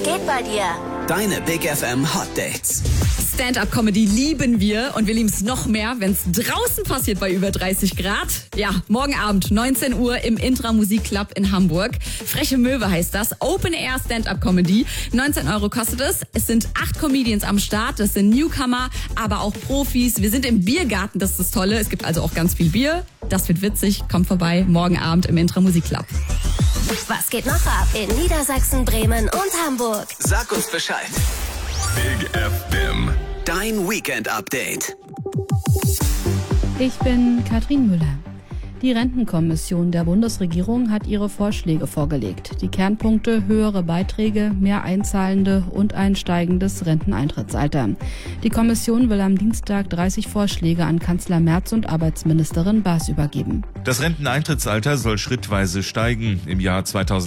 geht bei dir? Deine Big FM Hot Dates. Stand-up-Comedy lieben wir und wir lieben es noch mehr, wenn es draußen passiert bei über 30 Grad. Ja, morgen Abend, 19 Uhr im Intra Musikclub in Hamburg. Freche Möwe heißt das. Open-Air Stand-up-Comedy. 19 € kostet es. Es sind 8 Comedians am Start. Das sind Newcomer, aber auch Profis. Wir sind im Biergarten, das ist das Tolle. Es gibt also auch ganz viel Bier. Das wird witzig. Kommt vorbei, morgen Abend im Intra Musikclub. Was geht noch ab in Niedersachsen, Bremen und Hamburg? Sag uns Bescheid. Big FM. Dein Weekend-Update. Ich bin Katrin Müller. Die Rentenkommission der Bundesregierung hat ihre Vorschläge vorgelegt. Die Kernpunkte: höhere Beiträge, mehr Einzahlende und ein steigendes Renteneintrittsalter. Die Kommission will am Dienstag 30 Vorschläge an Kanzler Merz und Arbeitsministerin Baas übergeben. Das Renteneintrittsalter soll schrittweise steigen. Im Jahr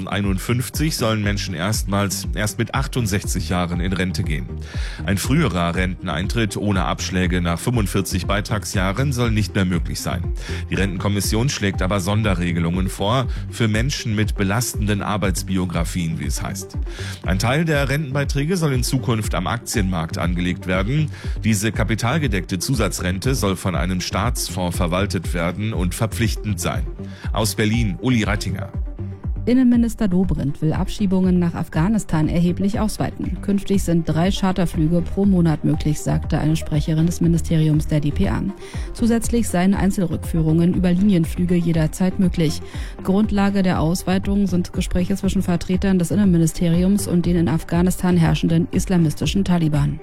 2051 sollen Menschen erst mit 68 Jahren in Rente gehen. Ein früherer Renteneintritt ohne Abschläge nach 45 Beitragsjahren soll nicht mehr möglich sein. Die Rentenkommission schlägt aber Sonderregelungen vor für Menschen mit belastenden Arbeitsbiografien, wie es heißt. Ein Teil der Rentenbeiträge soll in Zukunft am Aktienmarkt angelegt werden. Diese kapitalgedeckte Zusatzrente soll von einem Staatsfonds verwaltet werden und verpflichtend sein. Aus Berlin, Uli Rattinger. Innenminister Dobrindt will Abschiebungen nach Afghanistan erheblich ausweiten. Künftig sind 3 Charterflüge pro Monat möglich, sagte eine Sprecherin des Ministeriums der dpa. Zusätzlich seien Einzelrückführungen über Linienflüge jederzeit möglich. Grundlage der Ausweitung sind Gespräche zwischen Vertretern des Innenministeriums und den in Afghanistan herrschenden islamistischen Taliban.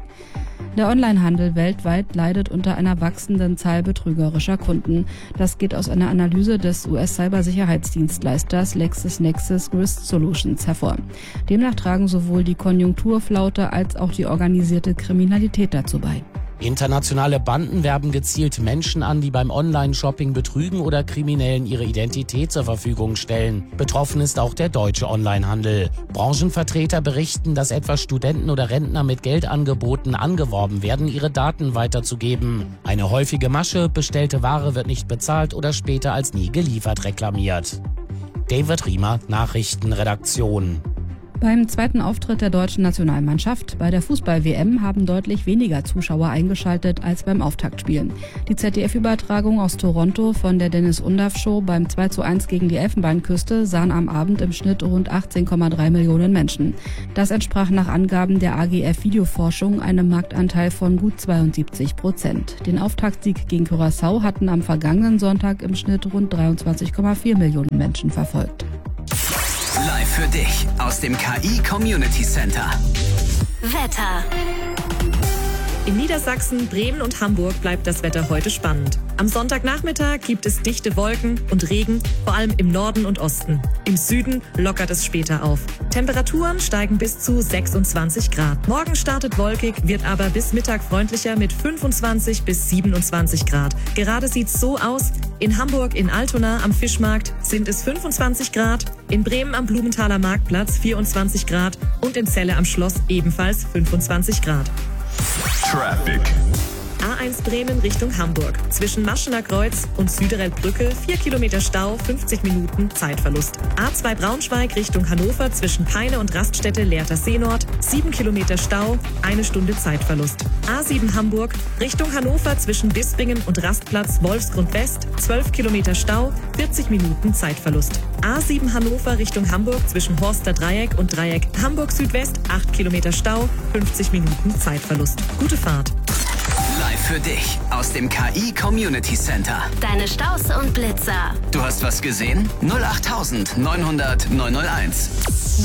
Der Onlinehandel weltweit leidet unter einer wachsenden Zahl betrügerischer Kunden. Das geht aus einer Analyse des US-Cybersicherheitsdienstleisters LexisNexis Risk Solutions hervor. Demnach tragen sowohl die Konjunkturflaute als auch die organisierte Kriminalität dazu bei. Internationale Banden werben gezielt Menschen an, die beim Online-Shopping betrügen oder Kriminellen ihre Identität zur Verfügung stellen. Betroffen ist auch der deutsche Onlinehandel. Branchenvertreter berichten, dass etwa Studenten oder Rentner mit Geldangeboten angeworben werden, ihre Daten weiterzugeben. Eine häufige Masche: bestellte Ware wird nicht bezahlt oder später als nie geliefert reklamiert. David Riemer, Nachrichtenredaktion. Beim zweiten Auftritt der deutschen Nationalmannschaft bei der Fußball-WM haben deutlich weniger Zuschauer eingeschaltet als beim Auftaktspiel. Die ZDF-Übertragung aus Toronto von der Dennis-Undaff-Show beim 2:1 gegen die Elfenbeinküste sahen am Abend im Schnitt rund 18,3 Millionen Menschen. Das entsprach nach Angaben der AGF Videoforschung einem Marktanteil von gut 72%. Den Auftaktsieg gegen Curaçao hatten am vergangenen Sonntag im Schnitt rund 23,4 Millionen Menschen verfolgt. Live für dich aus dem KI Community Center. Wetter. In Niedersachsen, Bremen und Hamburg bleibt das Wetter heute spannend. Am Sonntagnachmittag gibt es dichte Wolken und Regen, vor allem im Norden und Osten. Im Süden lockert es später auf. Temperaturen steigen bis zu 26 Grad. Morgen startet wolkig, wird aber bis Mittag freundlicher mit 25 bis 27 Grad. Gerade sieht's so aus: in Hamburg in Altona am Fischmarkt sind es 25 Grad, in Bremen am Blumenthaler Marktplatz 24 Grad und in Celle am Schloss ebenfalls 25 Grad. Traffic. A1 Bremen Richtung Hamburg. Zwischen Maschener Kreuz und Süderelbrücke 4 Kilometer Stau, 50 Minuten Zeitverlust. A2 Braunschweig Richtung Hannover zwischen Peine und Raststätte Lehrter Seenord 7 Kilometer Stau, 1 Stunde Zeitverlust. A7 Hamburg Richtung Hannover zwischen Bispingen und Rastplatz Wolfsgrund West 12 Kilometer Stau, 40 Minuten Zeitverlust. A7 Hannover Richtung Hamburg zwischen Horster Dreieck und Dreieck Hamburg Südwest 8 Kilometer Stau, 50 Minuten Zeitverlust. Gute Fahrt. Live für dich aus dem KI Community Center. Deine Staus und Blitzer. Du hast was gesehen? 08900 901.